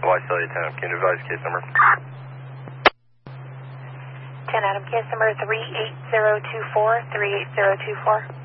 Hawaii Cellular 10, can you advise case number? 10 Adam, case number 38024, 38024.